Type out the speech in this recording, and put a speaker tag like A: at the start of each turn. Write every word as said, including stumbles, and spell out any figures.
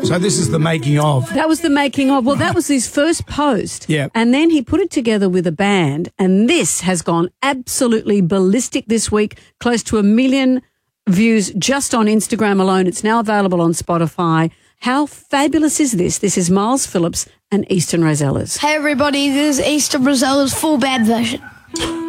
A: So this is the making of.
B: That was the making of. Well, that was his first post.
A: Yeah.
B: And then he put it together with a band, and this has gone absolutely ballistic this week, close to a million views just on Instagram alone. It's now available on Spotify. How fabulous is this? This is Miles Phillips and Eastern Rosellas.
C: Hey everybody, this is Eastern Rosellas full band version.